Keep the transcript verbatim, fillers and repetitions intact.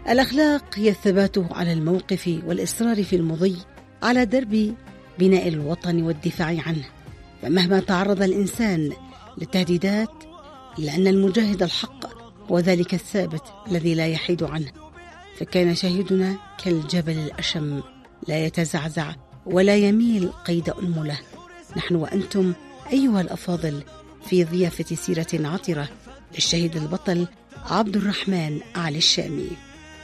الأخلاق هي الثبات على الموقف والإصرار في المضي على درب بناء الوطن والدفاع عنه، فمهما تعرض الإنسان للتهديدات إلا أن المجاهد الحق هو ذلك الثابت الذي لا يحيد عنه. فكان شهيدنا كالجبل الأشم لا يتزعزع ولا يميل قيد أنمله. نحن وأنتم أيها الأفاضل في ضيافة سيرة عطرة للشهيد البطل عبد الرحمن علي الشامي.